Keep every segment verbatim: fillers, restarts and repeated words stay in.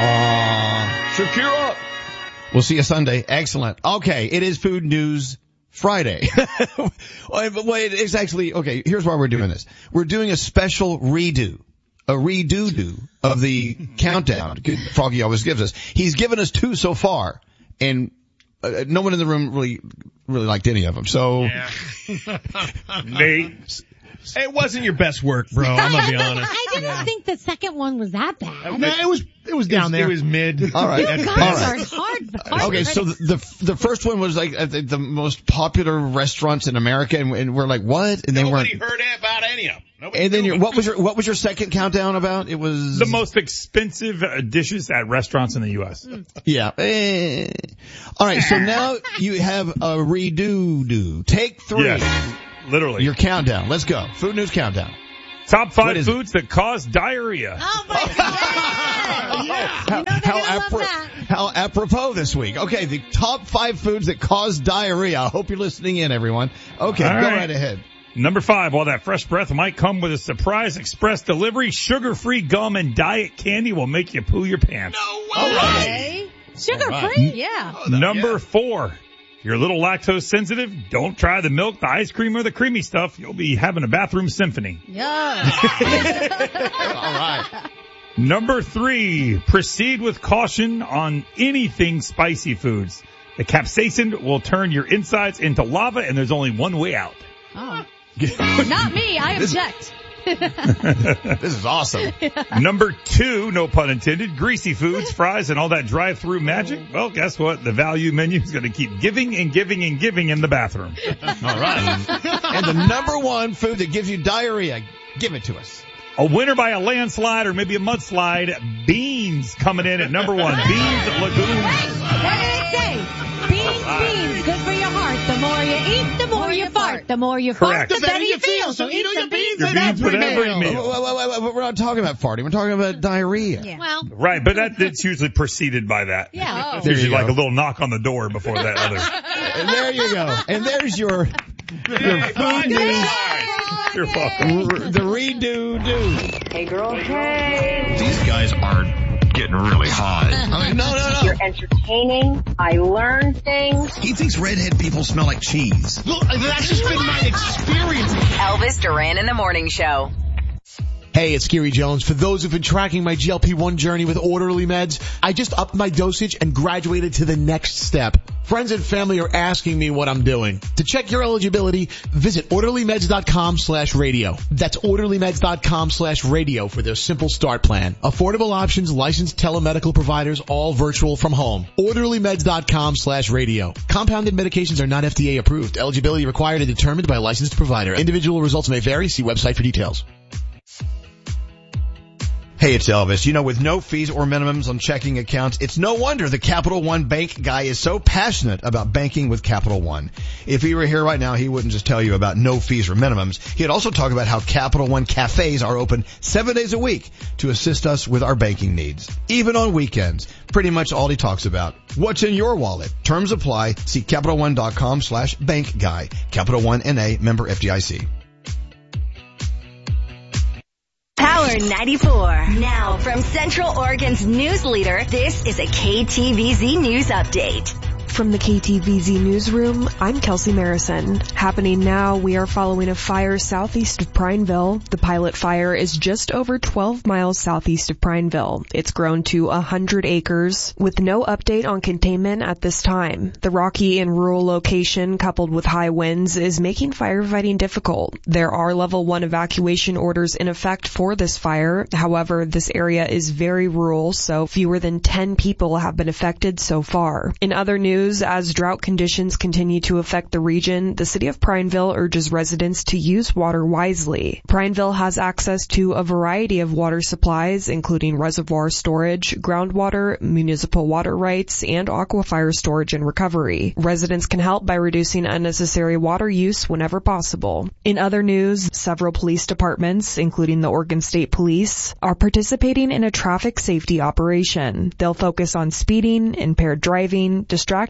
Aww. Shakira. We'll see you Sunday. Excellent. Okay, it is Food News Friday. Wait, it's actually, okay, here's why we're doing this. We're doing a special redo. A redo-do of the countdown Froggy always gives us. He's given us two so far, and uh, no one in the room really, really liked any of them. So, yeah. Nate, it wasn't your best work, bro. I'm gonna be honest. I didn't yeah. think the second one was that bad. No, it was, it was down it was, there. It was mid. All right. You That's guys all right. are hard, hard okay, so the, the the first one was like uh, the, the most popular restaurants in America, and, and we're like, what? And then Nobody we're heard about any of them. Nobody and then knew your, what was your what was your second countdown about? It was the most expensive uh, dishes at restaurants in the U S Mm. Yeah. Eh. All right. So now you have a redo do. Take three. Yes, literally. Your countdown. Let's go. Food News countdown. Top five foods it? that cause diarrhea. Oh my God! Yeah. You know they're how, gonna apro- love that. how apropos this week. Okay, the top five foods that cause diarrhea. I hope you're listening in, everyone. Okay, All go right. right ahead. Number five, while that fresh breath might come with a surprise express delivery, sugar-free gum and diet candy will make you poo your pants. No way! All right. Okay. Sugar All right. free? Yeah. Oh, no, Number yeah. four, if you're a little lactose sensitive, don't try the milk, the ice cream, or the creamy stuff. You'll be having a bathroom symphony. Yeah. All right. Number three, proceed with caution on anything spicy foods. The capsaicin will turn your insides into lava, and there's only one way out. Oh. Not me. I object. This is awesome. Number two, no pun intended, greasy foods, fries, and all that drive-through magic. Well, guess what? The value menu is going to keep giving and giving and giving in the bathroom. All right. And the number one food that gives you diarrhea, give it to us. A winner by a landslide or maybe a mudslide, beans coming in at number one. Beans, legumes. What did it say? Beans, beans, good for your heart. The more you eat, the more you fart. The more you fart, Correct. the better you feel. So eat some beans Your with beans with every every meal. meal. Wait, wait, wait, wait, we're not talking about farting. We're talking about diarrhea. Yeah. Well, Right, but that, that's usually preceded by that. yeah. It's usually There you like go. a little knock on the door before that other. And there you go. And there's your, your food news. You're welcome. The redo do. Hey girl, hey. These guys are getting really high. I mean, no, no, no. You're entertaining. I learn things. He thinks redhead people smell like cheese. Look, that's just been my experience. Elvis Duran in the Morning Show. Hey, it's Gary Jones. For those who've been tracking my G L P one journey with Orderly Meds, I just upped my dosage and graduated to the next step. Friends and family are asking me what I'm doing. To check your eligibility, visit orderlymeds.com slash radio. That's orderlymeds.com slash radio for their simple start plan. Affordable options, licensed telemedical providers, all virtual from home. orderlymeds.com slash radio. Compounded medications are not F D A approved. Eligibility required and determined by a licensed provider. Individual results may vary. See website for details. Hey, it's Elvis. You know, with no fees or minimums on checking accounts, it's no wonder the Capital One Bank guy is so passionate about banking with Capital One. If he were here right now, he wouldn't just tell you about no fees or minimums. He'd also talk about how Capital One cafes are open seven days a week to assist us with our banking needs. Even on weekends. Pretty much all he talks about. What's in your wallet? Terms apply. See CapitalOne.com slash bank guy. Capital One N A, member F D I C. Power ninety-four. Now from Central Oregon's news leader, this is a K T V Z News Update. From the K T V Z newsroom, I'm Kelsey Marison. Happening now, we are following a fire southeast of Prineville. The pilot fire is just over twelve miles southeast of Prineville. It's grown to one hundred acres, with no update on containment at this time. The rocky and rural location, coupled with high winds, is making firefighting difficult. There are level one evacuation orders in effect for this fire. However, this area is very rural, so fewer than ten people have been affected so far. In other news, as drought conditions continue to affect the region, the city of Prineville urges residents to use water wisely. Prineville has access to a variety of water supplies, including reservoir storage, groundwater, municipal water rights, and aquifer storage and recovery. Residents can help by reducing unnecessary water use whenever possible. In other news, several police departments, including the Oregon State Police, are participating in a traffic safety operation. They'll focus on speeding, impaired driving, distracted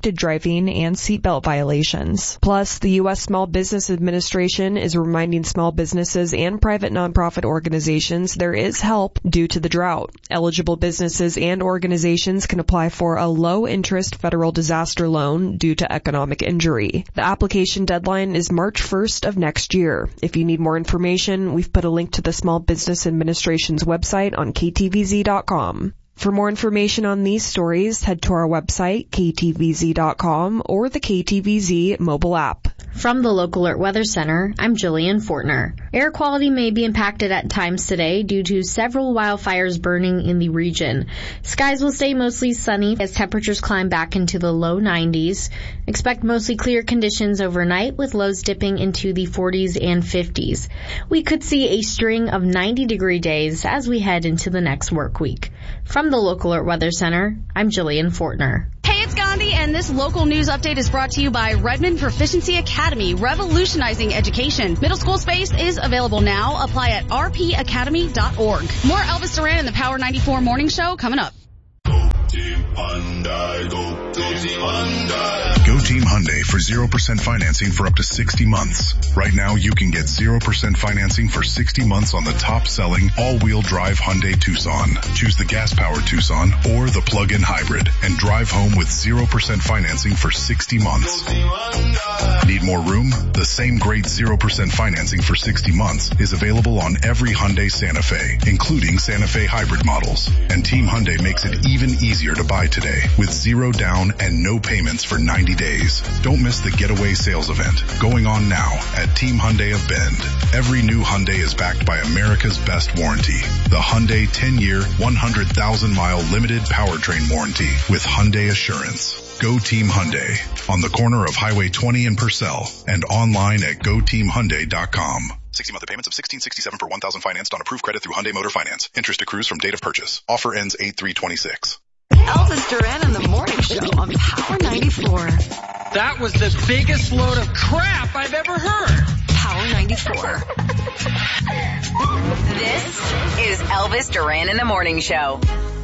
distracted driving and seatbelt violations. Plus, the U S Small Business Administration is reminding small businesses and private nonprofit organizations there is help due to the drought. Eligible businesses and organizations can apply for a low-interest federal disaster loan due to economic injury. The application deadline is March first of next year. If you need more information, we've put a link to the Small Business Administration's website on K T V Z dot com. For more information on these stories, head to our website, K T V Z dot com, or the K T V Z mobile app. From the Local Alert Weather Center, I'm Jillian Fortner. Air quality may be impacted at times today due to several wildfires burning in the region. Skies will stay mostly sunny as temperatures climb back into the low nineties. Expect mostly clear conditions overnight with lows dipping into the forties and fifties. We could see a string of ninety degree days as we head into the next work week. From the Local Alert Weather Center, I'm Jillian Fortner. Hey, it's Gandhi, and this local news update is brought to you by Redmond Proficiency Academy, revolutionizing education. Middle school space is available now. Apply at r p academy dot org. More Elvis Duran in the Power ninety-four Morning Show coming up. Team Hyundai, go, go Team Hyundai. Go Team Hyundai for zero percent financing for up to sixty months. Right now, you can get zero percent financing for sixty months on the top-selling all-wheel drive Hyundai Tucson. Choose the gas-powered Tucson or the plug-in hybrid and drive home with zero percent financing for sixty months. Need more room? The same great zero percent financing for sixty months is available on every Hyundai Santa Fe, including Santa Fe hybrid models. And Team Hyundai makes it even easier to buy today with zero down and no payments for ninety days. Don't miss the Getaway Sales Event going on now at Team Hyundai of Bend. Every new Hyundai is backed by America's best warranty, the Hyundai ten-year, one hundred thousand mile limited powertrain warranty with Hyundai Assurance. Go Team Hyundai on the corner of Highway twenty in Purcell and online at go team hyundai dot com. sixty-month payments of sixteen sixty-seven for one thousand financed on approved credit through Hyundai Motor Finance. Interest accrues from date of purchase. Offer ends eight three twenty-six. Elvis Duran in the Morning Show on Power ninety-four. That was the biggest load of crap I've ever heard. Power ninety-four. This is Elvis Duran in the Morning Show.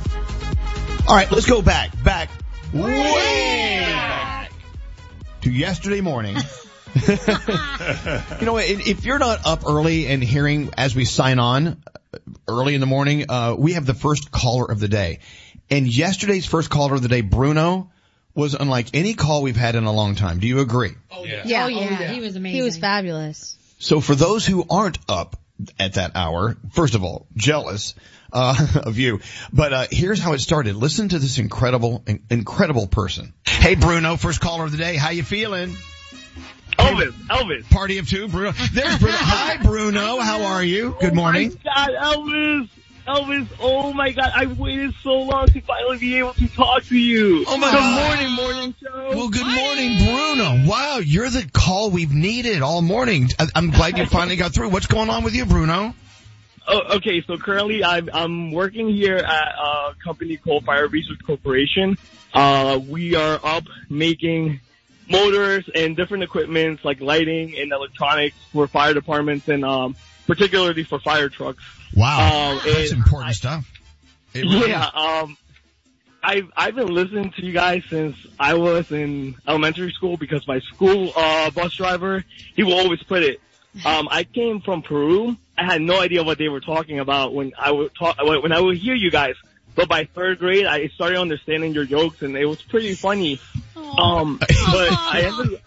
All right, let's go back, back, way back to yesterday morning. You know, if you're not up early and hearing as we sign on early in the morning, uh, we have the first caller of the day. And yesterday's first caller of the day, Bruno, was unlike any call we've had in a long time. Do you agree? Oh, yeah. Yeah, oh, yeah. Oh, yeah. He was amazing. He was fabulous. So for those who aren't up at that hour, first of all, jealous uh of you. But uh here's how it started. Listen to this incredible, incredible person. Hey, Bruno, first caller of the day. How you feeling? Elvis, Elvis. Party of two, Bruno. There's Bruno. Hi, Bruno. How are you? Good morning. Oh, my God, Elvis. Elvis, oh, my God. I waited so long to finally be able to talk to you. Oh, my good God. Good morning, morning show. Well, good morning, Bruno. Wow, you're the call we've needed all morning. I'm glad you finally got through. What's going on with you, Bruno? Oh, okay, so currently I'm, I'm working here at a company called Fire Research Corporation. Uh, we are up making motors and different equipments like lighting and electronics for fire departments and um, particularly for fire trucks. Wow, um, that's important I, stuff. It really yeah, is. um, I've I've been listening to you guys since I was in elementary school because my school uh, bus driver, he will always put it. Um, I came from Peru. I had no idea what they were talking about when I would talk when I would hear you guys. But by third grade, I started understanding your jokes, and it was pretty funny. Um, but I ended,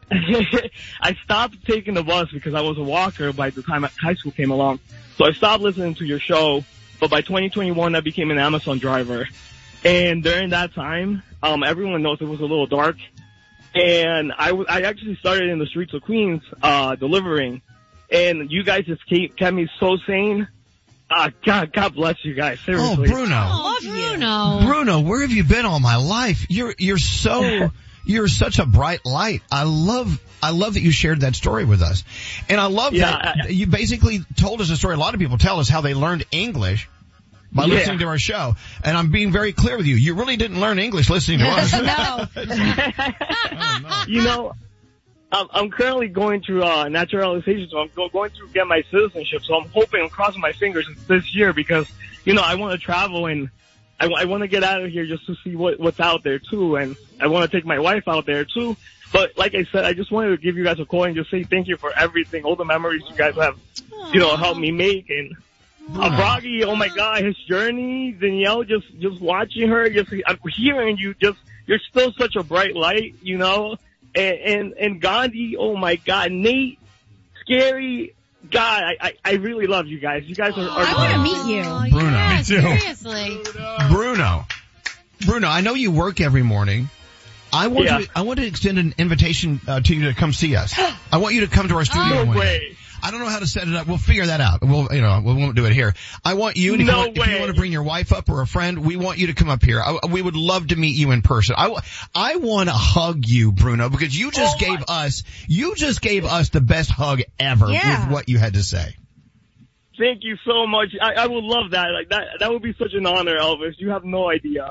I stopped taking the bus because I was a walker by the time high school came along. So I stopped listening to your show. But by twenty twenty-one, I became an Amazon driver. And during that time, um, everyone knows it was a little dark. And I, w- I actually started in the streets of Queens, uh, delivering. And you guys just kept, kept me so sane. Uh, God, God bless you guys. Seriously. Oh, Bruno. Oh, Bruno. Bruno, where have you been all my life? You're, you're so, you're such a bright light. I love, I love that you shared that story with us. And I love yeah, that I, you basically told us a story. A lot of people tell us how they learned English by yeah. listening to our show. And I'm being very clear with you. You really didn't learn English listening to us. No. oh, no. You know, I'm, I'm currently going through uh, naturalization, so I'm go- going to get my citizenship. So I'm hoping, I'm crossing my fingers this year because, you know, I want to travel and I, I want to get out of here just to see what, what's out there too. And I want to take my wife out there too. But like I said, I just wanted to give you guys a call and just say thank you for everything, all the memories you guys have, you know, helped me make. And uh, Froggy, oh my God, his journey, Danielle, just, just watching her, just, I'm hearing you, just, you're still such a bright light, you know, and, and, and Gandhi, oh my God, Nate, Scary, God, I, I, I really love you guys. You guys are, are I want to meet you. Bruno. Yeah, Me too. Seriously. Bruno. Bruno, I know you work every morning. I want Yeah. to, I want to extend an invitation uh, to you to come see us. I want you to come to our studio No one way. day. I don't know how to set it up. We'll figure that out. We'll, you know, we won't do it here. I want you, and if, No you want, if you way. want to bring your wife up or a friend, we want you to come up here. I, we would love to meet you in person. I, w- I want to hug you, Bruno, because you just Oh gave my- us, you just gave us the best hug ever Yeah. with what you had to say. Thank you so much. I, I would love that. Like that, that would be such an honor, Elvis. You have no idea.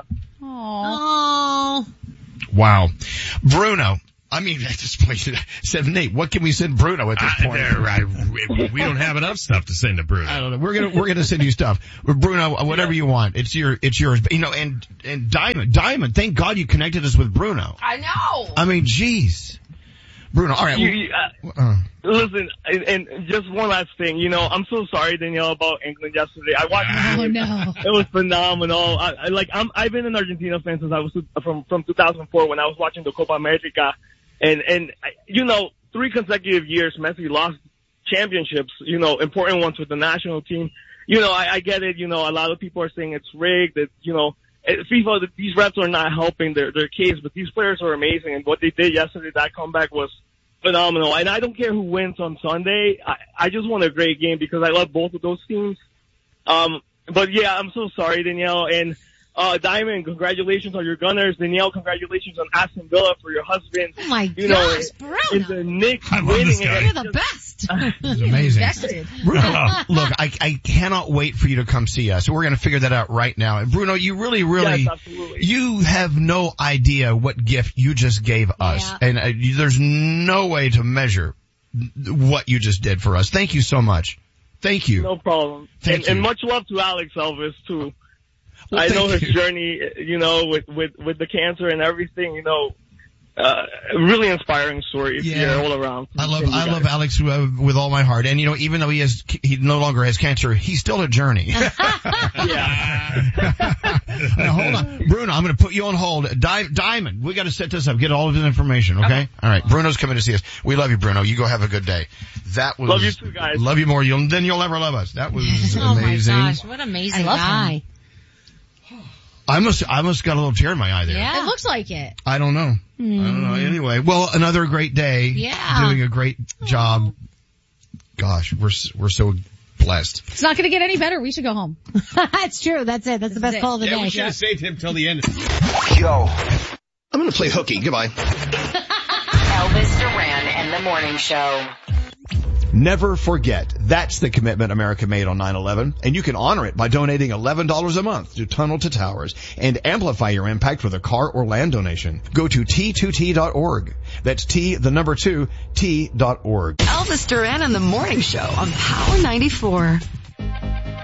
Oh. Wow. Bruno. I mean, I just said, Nate, what can we send Bruno at this I, point? there, right. We, we don't have enough stuff to send to Bruno. I don't know. We're gonna we're gonna send you stuff, Bruno. Whatever you want, it's your it's yours. You know, and and Diamond, Diamond. Thank God you connected us with Bruno. I know. I mean, jeez, Bruno. All right. You, you, uh, uh, listen, and, and just one last thing. You know, I'm so sorry, Danielle, about England yesterday. I watched Oh, it. no. It was phenomenal. I, I like I'm I've been an Argentina fan since I was from from two thousand four when I was watching the Copa America. And, and, you know, three consecutive years, Messi lost championships, you know, important ones with the national team. You know, I, I get it. You know, a lot of people are saying it's rigged, that, you know, FIFA, these refs are not helping their, their case, but these players are amazing. And what they did yesterday, that comeback was phenomenal. And I don't care who wins on Sunday. I, I just want a great game because I love both of those teams. Um, but yeah, I'm so sorry, Danielle. And, Uh, Diamond, congratulations on your Gunners. Danielle, congratulations on Aston Villa for your husband. Oh my you gosh, know, Bruno. in the Knicks I love winning. this guy. and You're the best. it's amazing. Invested. Bruno, look, I I cannot wait for you to come see us. We're gonna figure that out right now. And Bruno, you really, really, Yes, absolutely. you have no idea what gift you just gave us, Yeah. and uh, you, there's no way to measure what you just did for us. Thank you so much. Thank you. No problem. Thank and, you. and much love to Alex Elvis too. Well, I know thank his you. journey, you know, with, with, with the cancer and everything, you know, uh, really inspiring story Yeah. here all around. I love From you I guys. love Alex uh, with all my heart, and you know, even though he has he no longer has cancer, he's still a journey. Yeah. Now, hold on, Bruno. I'm going to put you on hold. Di- Diamond, we got to set this up. Get all of his information. Okay. okay. All right. Bruno's coming to see us. We love you, Bruno. You go have a good day. That was Love you too, guys. Love you more you'll, than you'll ever love us. That was Oh amazing. my gosh, what an amazing I love guy. I must I must got a little tear in my eye there. Yeah. It looks like it. I don't know. I don't know. Anyway, well, another great day. Yeah. Doing a great job. Gosh, we're s- we're so blessed. It's not going to get any better. We should go home. That's true. That's it. That's the best it. call of the Yeah, day. we should have saved him till the end. Yo. I'm going to play hooky. Goodbye. Elvis Duran and the Morning Show. Never forget. That's the commitment America made on nine eleven. And you can honor it by donating eleven dollars a month to Tunnel to Towers and amplify your impact with a car or land donation. Go to T two T dot org. That's T, the number two, T dot org. Elvis Duran and the Morning Show on Power ninety-four.